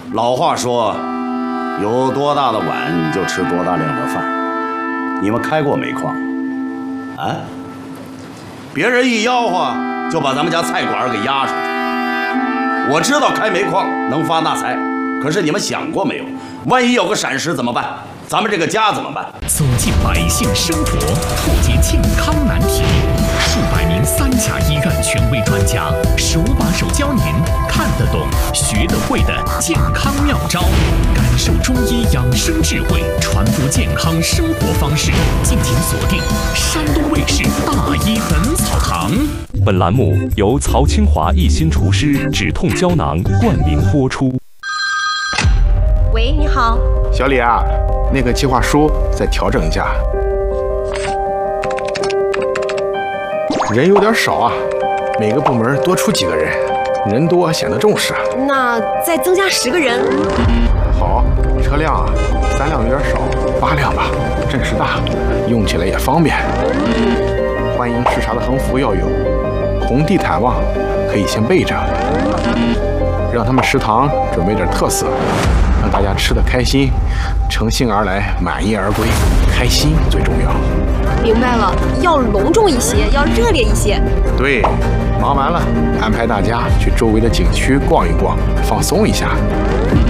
老话说，有多大的碗就吃多大量的饭。你们开过煤矿？啊？别人一吆喝就把咱们家菜馆给压出去。我知道开煤矿能发大财，可是你们想过没有？万一有个闪失怎么办？咱们这个家怎么办？ 走进百姓生活，破解健康难题。数百名3甲医院权威专家，手把手教您看得懂、学得会的健康妙招，感受中医养生智慧，传播健康生活方式。敬请锁定山东卫视《大医本草堂》。 本栏目由曹清华一心厨师止痛胶囊冠名播出。 喂，你好， 小李啊，那个计划书再调整一下。人有点少啊，每个部门多出几个人，人多显得重视。 那再增加10个人。 好，车辆啊，3辆有点少，8辆吧，阵势大，用起来也方便。欢迎视察的横幅要有，红地毯望可以先备着。让他们食堂准备点特色，让大家吃得开心，乘兴而来，满意而归，开心最重要。 明白了，要隆重一些，要热烈一些。 对，忙完了，安排大家去周围的景区逛一逛，放松一下。